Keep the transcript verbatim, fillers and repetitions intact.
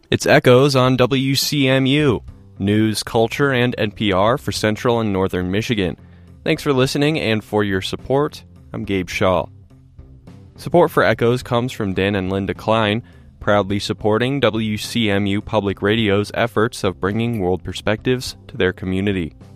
It's Echoes on W C M U, news, culture, and N P R for Central and Northern Michigan. Thanks for listening and for your support. I'm Gabe Shaw. Support for Echoes comes from Dan and Linda Klein, proudly supporting W C M U Public Radio's efforts of bringing world perspectives to their community.